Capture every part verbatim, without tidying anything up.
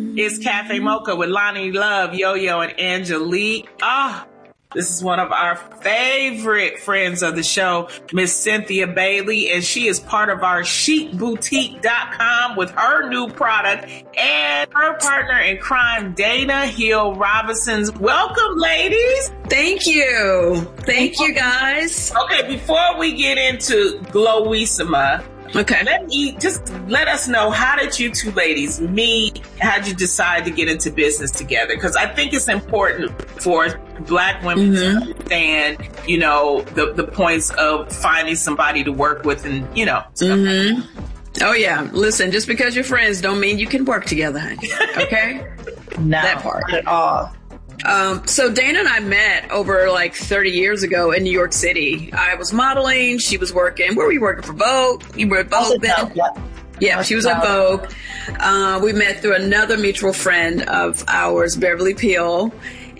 It's Cafe Mocha with Lonnie Love, Yo-Yo, and Angelique. Ah, this is one of our favorite friends of the show, Miss Cynthia Bailey, and she is part of our chic boutique dot com with her new product and her partner in crime, Dana Hill Robinson. Welcome, ladies. Thank you. Thank you, guys. Okay, before we get into Glowissima, okay, let me just let us know, how did you two ladies meet? How did you decide to get into business together? Because I think it's important for Black women mm-hmm. to understand, you know, the, the points of finding somebody to work with and, you know, stuff mm-hmm. like that. Oh, yeah. Listen, just because you're friends don't mean you can work together, honey. Okay? No, that part. Not at all. Um, so Dana and I met over like thirty years ago in New York City. I was modeling. She was working. Where were you working? For Vogue? You were at Vogue then? Vogue, yep. Yeah, she was at Vogue. Uh, we met through another mutual friend of ours, Beverly Peel.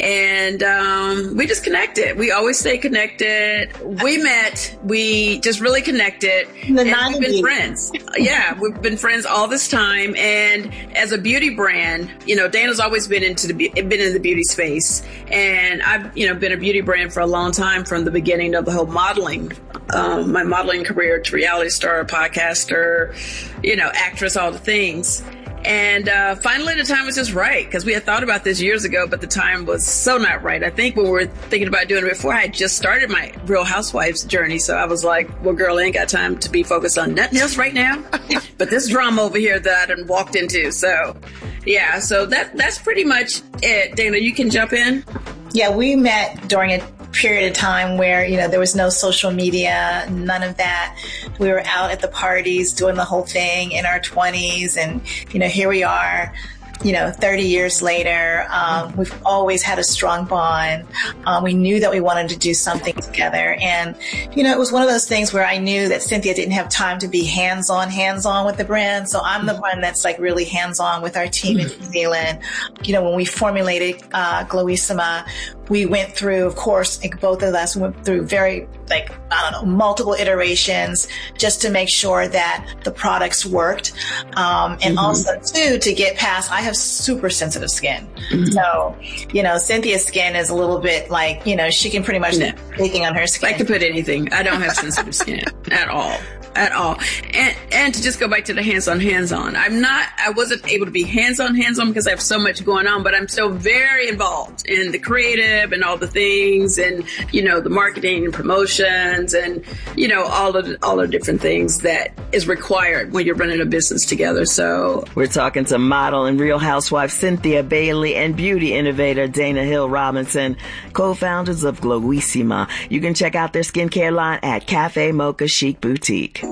And um, we just connected. We always stay connected. We met. We just really connected. In the and nineties. We've been friends. Yeah, we've been friends all this time. And as a beauty brand, you know, Dana's always been into the been in the beauty space, and I've you know been a beauty brand for a long time, from the beginning of the whole modeling, um, my modeling career to reality star, podcaster, you know, actress, all the things. And uh, finally, the time was just right, because we had thought about this years ago, but the time was so not right. I think when we were thinking about doing it before, I had just started my Real Housewives journey. So I was like, well, girl, I ain't got time to be focused on nothing else right now. But this drama over here that I done walked into. So, yeah, so that that's pretty much it. Dana, you can jump in. Yeah, we met during a period of time where, you know, there was no social media, none of that. We were out at the parties doing the whole thing in our twenties. And, you know, here we are, you know, thirty years later. Um, we've always had a strong bond. Um, we knew that we wanted to do something together. And, you know, it was one of those things where I knew that Cynthia didn't have time to be hands-on, hands-on with the brand. So I'm the one that's like really hands-on with our team in New Zealand. You know, when we formulated uh, Glowissima, we went through, of course, like both of us went through very, like, I don't know, multiple iterations just to make sure that the products worked. Um, and mm-hmm. also, too, to get past, I have super sensitive skin. Mm-hmm. So, you know, Cynthia's skin is a little bit like, you know, she can pretty much no. do anything on her skin. I can put anything. I don't have sensitive skin at all. At all. And and to just go back to the hands-on, hands-on. I'm not, I wasn't able to be hands-on, hands-on because I have so much going on, but I'm still very involved in the creative and all the things and, you know, the marketing and promotions and, you know, all of the, all the different things that is required when you're running a business together. So we're talking to model and Real Housewife Cynthia Bailey and beauty innovator Dana Hill Robinson, co-founders of Glowissima. You can check out their skincare line at Cafe Mocha Chic Boutique.